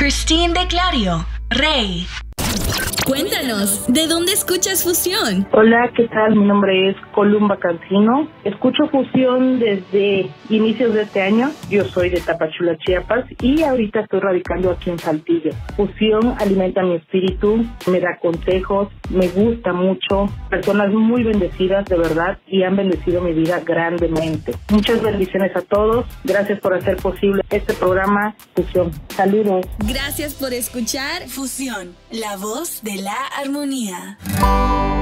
Christine de Clario, Rey. Cuéntanos, ¿de dónde escuchas Fusión? Hola, ¿qué tal? Mi nombre es Columba Cancino. Escucho Fusión desde inicios de este año. Yo soy de Tapachula, Chiapas, y ahorita estoy radicando aquí en Saltillo. Fusión alimenta mi espíritu, me da consejos, me gusta mucho. Personas muy bendecidas, de verdad, y han bendecido mi vida grandemente. Muchas bendiciones a todos. Gracias por hacer posible este programa Fusión. Saludos. Gracias por escuchar Fusión, la voz de la armonía.